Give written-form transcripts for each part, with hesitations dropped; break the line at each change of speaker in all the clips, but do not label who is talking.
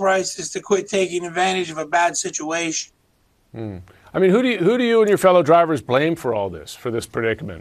prices to quit taking advantage of a bad situation.
I mean, who do you and your fellow drivers blame for all this, for this predicament?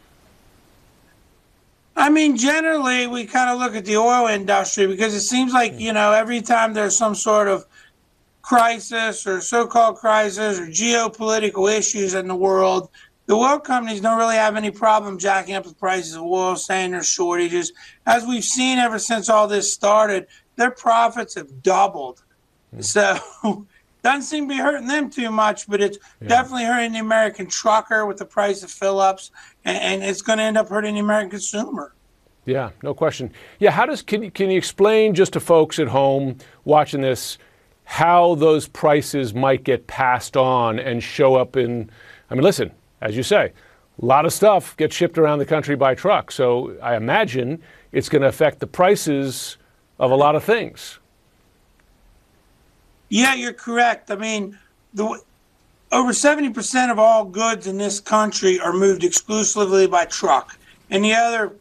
I mean, generally, we kind of look at the oil industry because it seems like, every time there's some sort of crisis or so-called crisis or geopolitical issues in the world, the oil companies don't really have any problem jacking up the prices of oil, saying there's shortages. As we've seen ever since all this started, their profits have doubled. So doesn't seem to be hurting them too much, but it's definitely hurting the American trucker with the price of fill-ups, and it's going to end up hurting the American consumer.
Yeah, no question. Yeah, can you explain just to folks at home watching this how those prices might get passed on and show up in, I mean, listen, as you say, a lot of stuff gets shipped around the country by truck. So I imagine it's going to affect the prices of a lot of things.
Yeah, you're correct. I mean, over 70% of all goods in this country are moved exclusively by truck. And the other,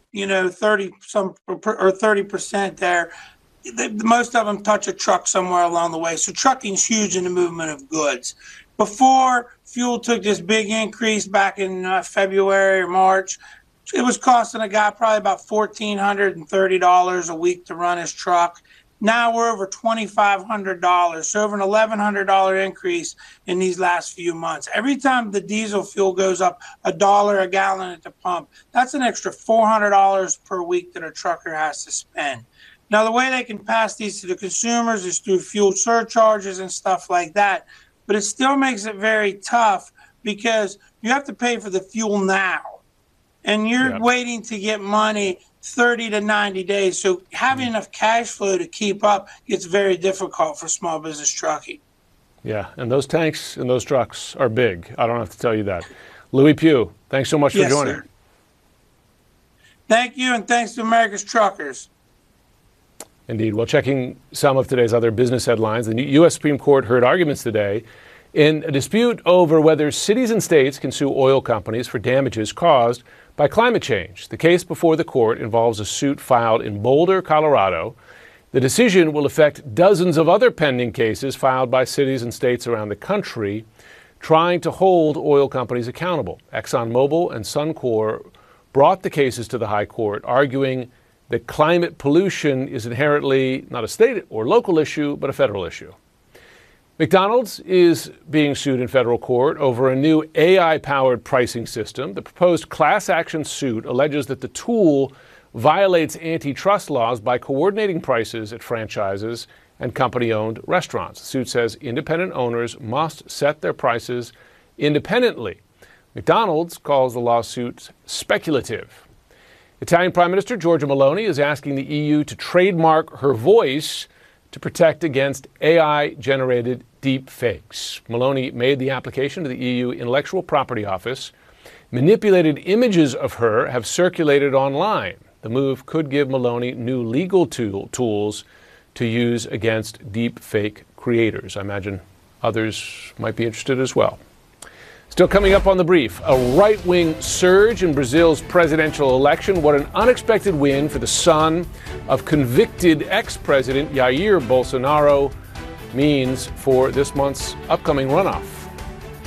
30% there, most of them touch a truck somewhere along the way. So trucking's huge in the movement of goods. Before fuel took this big increase back in February or March, it was costing a guy probably about $1,430 a week to run his truck. Now we're over $2,500, so over an $1,100 increase in these last few months. Every time the diesel fuel goes up $1 a gallon at the pump, that's an extra $400 per week that a trucker has to spend. Now, the way they can pass these to the consumers is through fuel surcharges and stuff like that, but it still makes it very tough because you have to pay for the fuel now, and you're waiting to get money 30 to 90 days. So having enough cash flow to keep up gets very difficult for small business trucking. Yeah,
and those tanks and those trucks are big. I don't have to tell you that. Louis Pugh, thanks so much for joining.
Sir. Thank you, and thanks to America's truckers.
Indeed. Well, checking some of today's other business headlines, the U.S. Supreme Court heard arguments today in a dispute over whether cities and states can sue oil companies for damages caused by climate change. The case before the court involves a suit filed in Boulder, Colorado. The decision will affect dozens of other pending cases filed by cities and states around the country trying to hold oil companies accountable. ExxonMobil and Suncor brought the cases to the High Court, arguing that climate pollution is inherently not a state or local issue, but a federal issue. McDonald's is being sued in federal court over a new AI-powered pricing system. The proposed class action suit alleges that the tool violates antitrust laws by coordinating prices at franchises and company-owned restaurants. The suit says independent owners must set their prices independently. McDonald's calls the lawsuit speculative. Italian Prime Minister Giorgia Meloni is asking the EU to trademark her voice to protect against AI-generated deep fakes. Meloni made the application to the EU Intellectual Property Office. Manipulated images of her have circulated online. The move could give Meloni new legal tools to use against deep fake creators. I imagine others might be interested as well. Still coming up on The Brief, a right-wing surge in Brazil's presidential election. What an unexpected win for the son of convicted ex-president Jair Bolsonaro means for this month's upcoming runoff.